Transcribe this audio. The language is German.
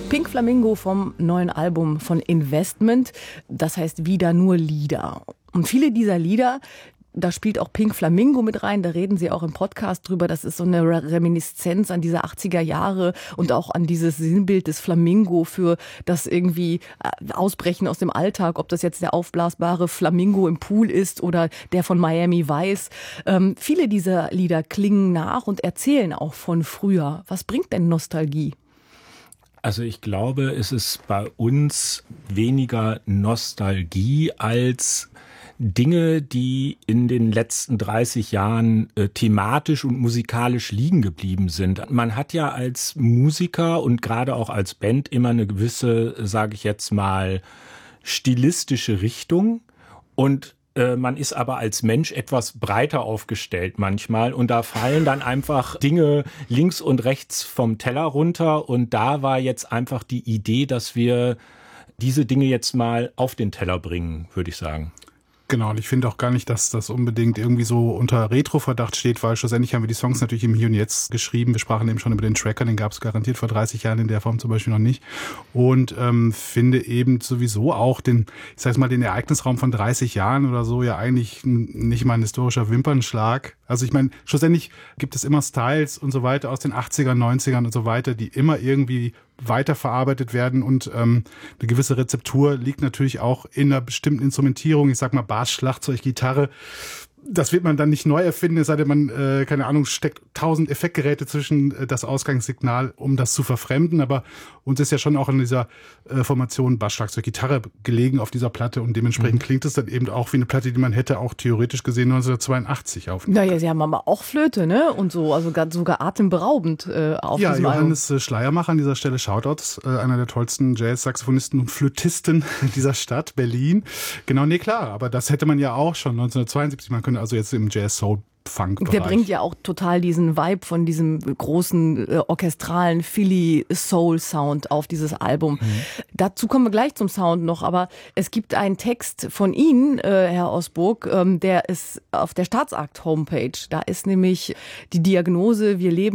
Pink Flamingo vom neuen Album von Investment, das heißt wieder nur Lieder. Und viele dieser Lieder, da spielt auch Pink Flamingo mit rein, da reden sie auch im Podcast drüber, das ist so eine Reminiszenz an diese 80er Jahre und auch an dieses Sinnbild des Flamingo für das irgendwie Ausbrechen aus dem Alltag, ob das jetzt der aufblasbare Flamingo im Pool ist oder der von Miami Vice. Viele dieser Lieder klingen nach und erzählen auch von früher. Was bringt denn Nostalgie? Also ich glaube, es ist bei uns weniger Nostalgie als Dinge, die in den letzten 30 Jahren thematisch und musikalisch liegen geblieben sind. Man hat ja als Musiker und gerade auch als Band immer eine gewisse, sage ich jetzt mal, stilistische Richtung und man ist aber als Mensch etwas breiter aufgestellt manchmal und da fallen dann einfach Dinge links und rechts vom Teller runter und da war jetzt einfach die Idee, dass wir diese Dinge jetzt mal auf den Teller bringen, würde ich sagen. Genau, und ich finde auch gar nicht, dass das unbedingt irgendwie so unter Retro-Verdacht steht, weil schlussendlich haben wir die Songs natürlich im Hier und Jetzt geschrieben. Wir sprachen eben schon über den Tracker, den gab es garantiert vor 30 Jahren in der Form zum Beispiel noch nicht. Und finde eben sowieso auch den Ereignisraum von 30 Jahren oder so ja eigentlich nicht mal ein historischer Wimpernschlag. Also ich meine, schlussendlich gibt es immer Styles und so weiter aus den 80ern, 90ern und so weiter, die immer irgendwie weiterverarbeitet werden und eine gewisse Rezeptur liegt natürlich auch in einer bestimmten Instrumentierung. Ich sag mal Bass, Schlagzeug, Gitarre. Das wird man dann nicht neu erfinden, es sei denn, man, keine Ahnung, steckt 1000 Effektgeräte zwischen das Ausgangssignal, um das zu verfremden. Aber uns ist ja schon auch in dieser Formation Bass, Schlagzeug, Gitarre gelegen auf dieser Platte und dementsprechend klingt es dann eben auch wie eine Platte, die man hätte auch theoretisch gesehen 1982 aufnehmen. Naja, sie haben aber auch Flöte, ne? Und so, also sogar atemberaubend auf diesem Johannes Schleiermacher an dieser Stelle, Shoutouts, einer der tollsten Jazz-Saxophonisten und Flötisten dieser Stadt, Berlin. Genau, nee, klar, aber das hätte man ja auch schon 1972, man könnte also jetzt im Jazz-Soul-Funk-Bereich. Der bringt ja auch total diesen Vibe von diesem großen orchestralen Philly-Soul-Sound auf dieses Album. Dazu kommen wir gleich zum Sound noch, aber es gibt einen Text von Ihnen, Herr Osburg, der ist auf der Staatsakt-Homepage. Da ist nämlich die Diagnose, wir leben